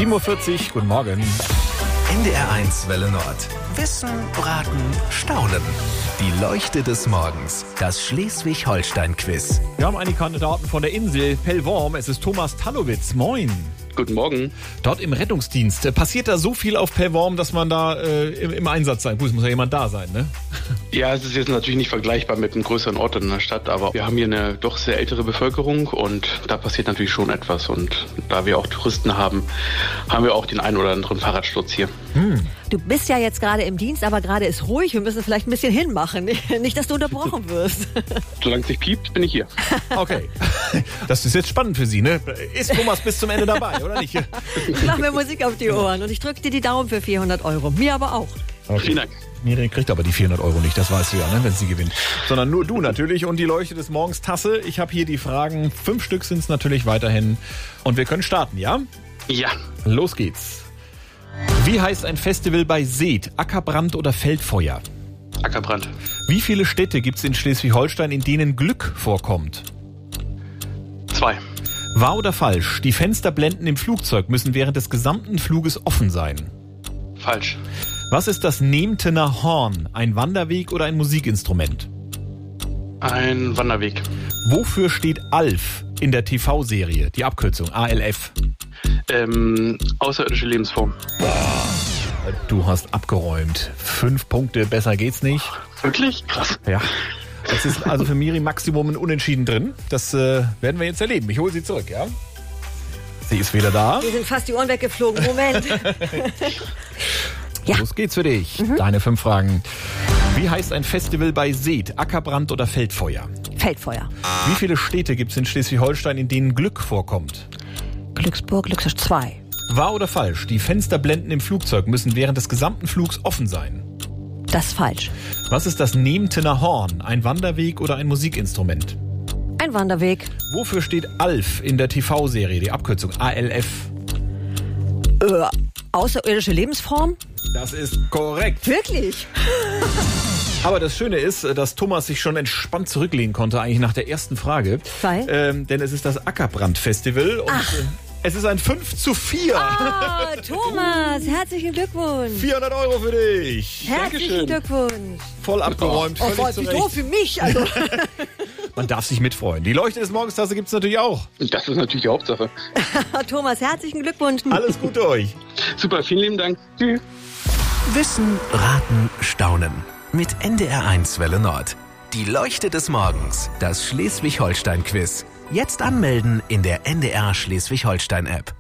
7:40 Uhr, guten Morgen. NDR1 Welle Nord. Wissen, Raten, Staunen. Die Leuchte des Morgens. Das Schleswig-Holstein-Quiz. Wir haben einige Kandidaten von der Insel Pellworm. Es ist Thomas Tallowitz. Moin. Guten Morgen. Dort im Rettungsdienst. Passiert da so viel auf Pellworm, dass man da im Einsatz sein muss? Es muss ja jemand da sein, ne? Ja, es ist jetzt natürlich nicht vergleichbar mit einem größeren Ort in der Stadt, aber wir haben hier eine doch sehr ältere Bevölkerung und da passiert natürlich schon etwas. Und da wir auch Touristen haben, haben wir auch den einen oder anderen Fahrradsturz hier. Du bist ja jetzt gerade im Dienst, aber gerade ist ruhig. Wir müssen vielleicht ein bisschen hinmachen. Nicht, dass du unterbrochen wirst. Solange es nicht piept, bin ich hier. Okay. Das ist jetzt spannend für Sie, ne? Ist Thomas bis zum Ende dabei, oder nicht? Ich mache mir Musik auf die Ohren und ich drücke dir die Daumen für 400 Euro. Mir aber auch. Okay. Vielen Dank. Miri kriegt aber die 400 Euro nicht, das weißt du ja, ne, wenn sie gewinnt. Sondern nur du natürlich und die Leuchte des Morgens Tasse. Ich habe hier die Fragen. 5 Stück sind es natürlich weiterhin. Und wir können starten, ja? Ja. Los geht's. Wie heißt ein Festival bei Seet? Ackerbrand oder Feldfeuer? Ackerbrand. Wie viele Städte gibt es in Schleswig-Holstein, in denen Glück vorkommt? 2. Wahr oder falsch? Die Fensterblenden im Flugzeug müssen während des gesamten Fluges offen sein. Falsch. Was ist das Nehmtener Horn? Ein Wanderweg oder ein Musikinstrument? Ein Wanderweg. Wofür steht ALF in der TV-Serie? Die Abkürzung ALF. Außerirdische Lebensform. Du hast abgeräumt. 5 Punkte, besser geht's nicht. Wirklich? Krass. Ja. Es ist also für Miri Maximum ein Unentschieden drin. Das werden wir jetzt erleben. Ich hole sie zurück, ja? Sie ist wieder da. Mir sind fast die Ohren weggeflogen. Moment. Ja. Los geht's für dich. Deine 5 Fragen. Wie heißt ein Festival bei Seet? Ackerbrand oder Feldfeuer? Feldfeuer. Wie viele Städte gibt es in Schleswig-Holstein, in denen Glück vorkommt? Glücksburg, 2. Wahr oder falsch? Die Fensterblenden im Flugzeug müssen während des gesamten Flugs offen sein. Das ist falsch. Was ist das Nehmtener Horn? Ein Wanderweg oder ein Musikinstrument? Ein Wanderweg. Wofür steht ALF in der TV-Serie? Die Abkürzung ALF. Außerirdische Lebensform? Das ist korrekt. Wirklich? Aber das Schöne ist, dass Thomas sich schon entspannt zurücklehnen konnte, eigentlich nach der ersten Frage. Weil? Denn es ist das Ackerbrand-Festival und es ist ein 5:4. Ah, Thomas, herzlichen Glückwunsch. 400 Euro für dich. Herzlichen Glückwunsch. Voll abgeräumt, Oh, völlig wie zurecht. doof für mich. Also. Man darf sich mitfreuen. Die Leuchte des Morgenstasse gibt's natürlich auch. Das ist natürlich die Hauptsache. Thomas, herzlichen Glückwunsch. Alles Gute euch. Super, vielen lieben Dank. Tschüss. Wissen, Raten, Staunen. Mit NDR1 Welle Nord. Die Leuchte des Morgens. Das Schleswig-Holstein-Quiz. Jetzt anmelden in der NDR Schleswig-Holstein-App.